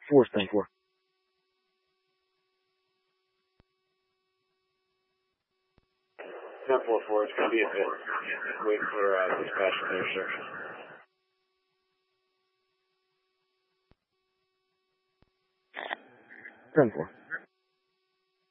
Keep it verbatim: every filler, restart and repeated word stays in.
Four, stand four. ten four four, it's going to be a bit. Wait for uh, dispatch there, sir. ten four.